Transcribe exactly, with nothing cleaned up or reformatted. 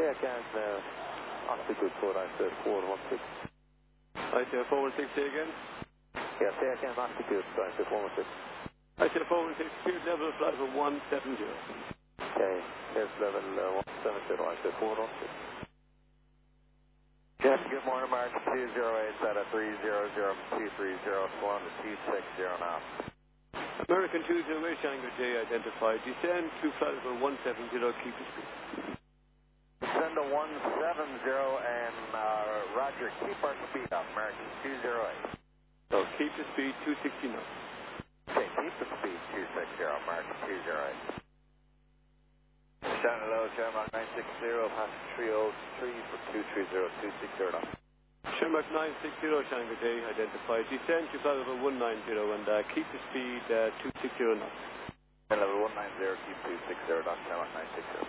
Okay, I can, uh, altitude four nine four one six. I say four one six, say again? Yeah, say I can, altitude four one six. I say four one six, cleared level flight for one seven zero. Okay, here's level uh, one seven zero, I say four one six. Yes, good morning, Mark two zero eight, at a three zero zero two three zero, one to two six zero now. American two zero eight, Shanghai J identified. Descend to flight for one seven zero, keep the speed. Send to one seven zero and uh, Roger, keep our speed up, American two zero eight. So keep the speed, two sixty knots. Okay, keep the speed, two six zero, American two zero eight. Shannon Low, Shamrock nine six zero, passing three oh three for two three zero, two six zero knots. Shamrock nine six zero, Shanghai J identified. Descend to flight over one nine zero and uh, keep the speed uh, two six zero knots. And level one nine zero, keep two six zero knots, Shamrock nine six zero.